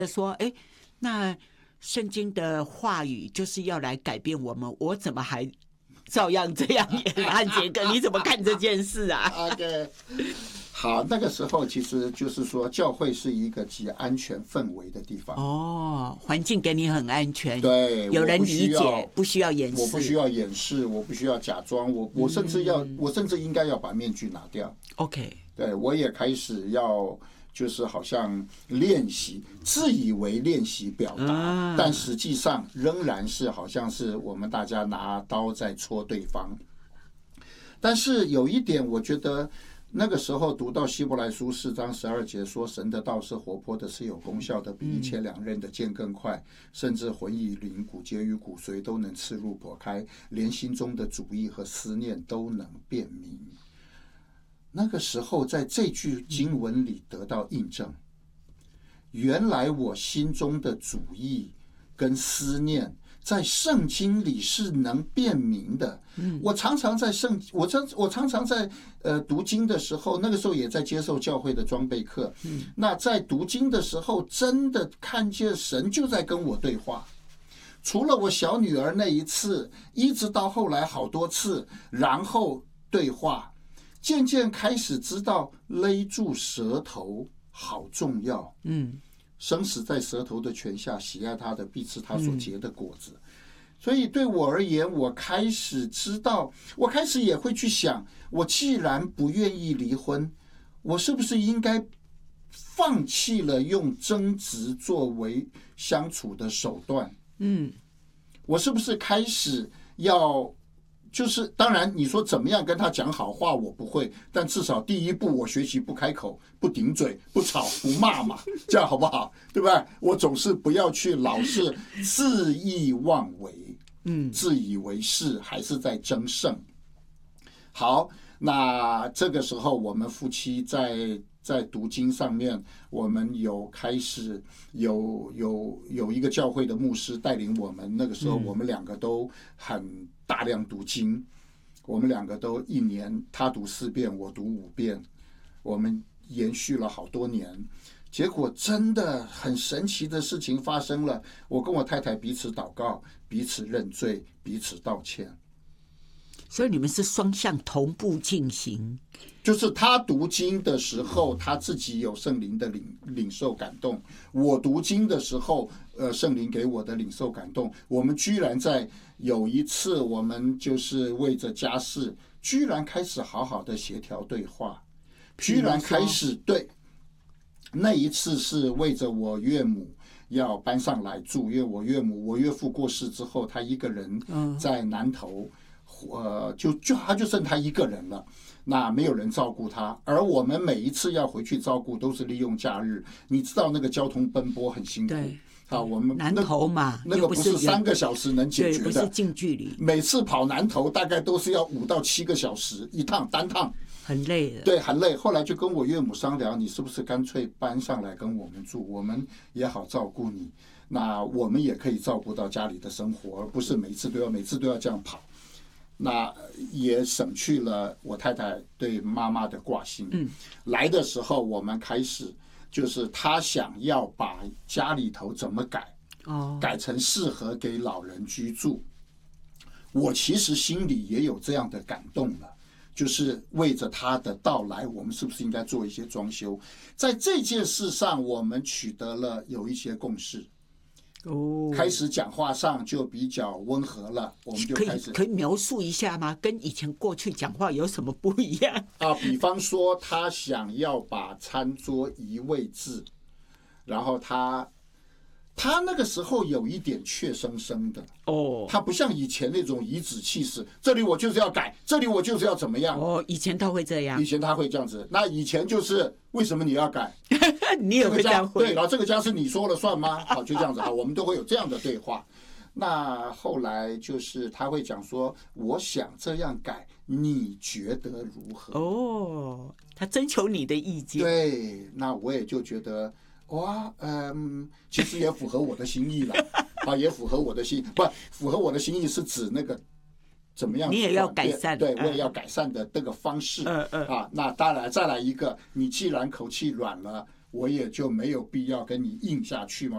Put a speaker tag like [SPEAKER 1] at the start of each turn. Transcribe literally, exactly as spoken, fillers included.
[SPEAKER 1] 说，哎，那圣经的话语就是要来改变我们，我怎么还照样这样演？汉杰哥，你怎么看这件事啊
[SPEAKER 2] ？OK， 好，那个时候其实就是说，教会是一个极安全氛围的地方。
[SPEAKER 1] 哦，环境给你很安全，
[SPEAKER 2] 对，
[SPEAKER 1] 有人理解，不需要掩饰，
[SPEAKER 2] 我不需要掩饰，我不需要假装，我我甚至要，嗯、我甚至应该要把面具拿掉。
[SPEAKER 1] OK，
[SPEAKER 2] 对，我也开始要。就是好像练习，自以为练习表达，啊、但实际上仍然是好像是我们大家拿刀在戳对方。但是有一点，我觉得那个时候读到希伯来书四章十二节说，神的道是活泼的，是有功效的，比一切两刃的剑更快，甚至魂与灵、骨节与骨髓都能刺入剖开，连心中的主意和思念都能辨明。那个时候在这句经文里得到印证，原来我心中的主意跟思念在圣经里是能辨明的。我常常在圣我常我常常在呃读经的时候，那个时候也在接受教会的装备课，那在读经的时候真的看见神就在跟我对话，除了我小女儿那一次，一直到后来好多次，然后对话渐渐开始知道勒住舌头好重要，嗯，生死在舌头的权下，喜爱它的必吃它所结的果子。嗯、所以对我而言，我开始知道，我开始也会去想，我既然不愿意离婚，我是不是应该放弃了用争执作为相处的手段？嗯，我是不是开始要？就是当然你说怎么样跟他讲好话我不会，但至少第一步我学习不开口，不顶嘴，不吵，不骂嘛，这样好不好？对吧？我总是不要去老是恣意妄为，嗯，自以为是，还是在争胜。好，那这个时候我们夫妻在在读经上面，我们有开始有有有一个教会的牧师带领我们，那个时候我们两个都很大量读经，我们两个都一年他读四遍，我读五遍，我们延续了好多年。结果真的很神奇的事情发生了，我跟我太太彼此祷告，彼此认罪，彼此道歉。
[SPEAKER 1] 所以你们是双向同步进行，
[SPEAKER 2] 就是他读经的时候，他自己有圣灵的领领受感动；我读经的时候，呃，圣灵给我的领受感动。我们居然在有一次，我们就是为着家事，居然开始好好的协调对话，居然开始对。那一次是为着我岳母要搬上来住，因为我岳母我岳父过世之后，他一个人在南投。呃，就就他就剩他一个人了，那没有人照顾他，而我们每一次要回去照顾都是利用假日，你知道那个交通奔波很辛苦。
[SPEAKER 1] 对，
[SPEAKER 2] 好，我们
[SPEAKER 1] 南投嘛，
[SPEAKER 2] 那个不是三个小时能解决的，
[SPEAKER 1] 不是近距离。
[SPEAKER 2] 每次跑南投大概都是要五到七个小时一趟，单趟
[SPEAKER 1] 很累的。
[SPEAKER 2] 对，很累。后来就跟我岳母商量，你是不是干脆搬上来跟我们住，我们也好照顾你，那我们也可以照顾到家里的生活，而不是每次都要每次都要这样跑。那也省去了我太太对妈妈的挂心。嗯，来的时候我们开始就是她想要把家里头怎么改，哦，改成适合给老人居住。我其实心里也有这样的感动了，就是为着她的到来，我们是不是应该做一些装修？在这件事上，我们取得了有一些共识。哦，开始讲话上就比较温和了，我们就开始
[SPEAKER 1] 可以可以描述一下吗？跟以前过去讲话有什么不一样
[SPEAKER 2] 啊？比方说，他想要把餐桌移位置，然后他他那个时候有一点怯生生的哦，他不像以前那种颐指气使，这里我就是要改，这里我就是要怎么样
[SPEAKER 1] 哦。以前他会这样，
[SPEAKER 2] 以前他会这样子。那以前就是为什么你要改？
[SPEAKER 1] 你也会这样会？
[SPEAKER 2] 对，然后这个家是你说了算吗？好，就这样子啊，我们都会有这样的对话。那后来就是他会讲说，我想这样改，你觉得如何？
[SPEAKER 1] 哦，他征求你的意见。
[SPEAKER 2] 对，那我也就觉得。哇，嗯，其实也符合我的心意了，啊，也符合我的心，不符合我的心意是指那个怎么样？
[SPEAKER 1] 你也要改善，
[SPEAKER 2] 对，我也要改善的这个方式，嗯嗯，啊，那当然再来一个，你既然口气软了，我也就没有必要跟你硬下去嘛。